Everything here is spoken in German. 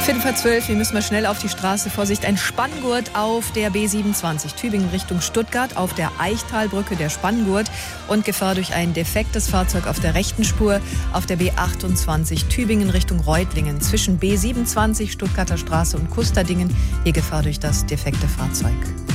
12, wir müssen mal schnell auf die Straße. Vorsicht, ein Spanngurt auf der B27 Tübingen Richtung Stuttgart, auf der Eichtalbrücke der Spanngurt und Gefahr durch ein defektes Fahrzeug auf der rechten Spur auf der B28 Tübingen Richtung Reutlingen zwischen B27 Stuttgarter Straße und Kusterdingen. Hier Gefahr durch das defekte Fahrzeug.